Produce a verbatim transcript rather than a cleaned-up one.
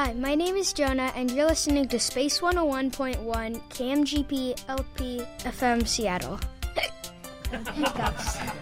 Hi, my name is Jonah, and you're listening to Space one oh one point one K M G P L P F M Seattle. Hiccups.